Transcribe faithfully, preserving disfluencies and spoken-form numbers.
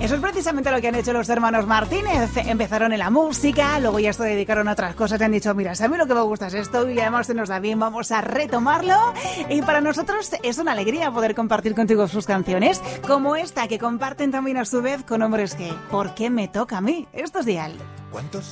Eso es precisamente lo que han hecho los hermanos Martínez. Empezaron en la música, luego ya se dedicaron a otras cosas y han dicho, mira, si a mí lo que me gusta es esto y además se nos da bien, vamos a retomarlo. Y para nosotros es una alegría poder compartir contigo sus canciones, como esta que comparten también a su vez con hombres que, ¿por qué me toca a mí? Esto es Dial. ¿Cuántos